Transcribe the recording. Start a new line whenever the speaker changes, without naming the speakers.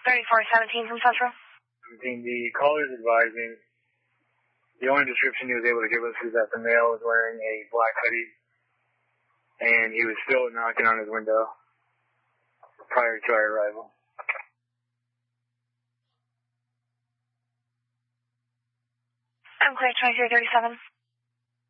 3417 from Central.
The caller's advising the only description he was able to give us is that the male was wearing a black hoodie and he was still knocking on his window prior to our arrival.
I'm clear, 2337.